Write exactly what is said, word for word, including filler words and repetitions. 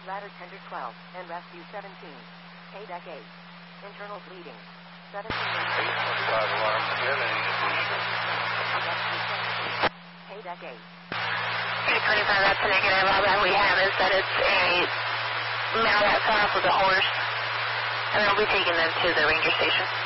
Ladder tender twelve and rescue seventeen. K deck eight. Internal bleeding. seventeen. eight twenty-five alarm. Do you have any? K deck eight. eight twenty-five, that's a negative. All that we have is that it's a male that fell off with a horse, and they'll be taking them to the ranger station.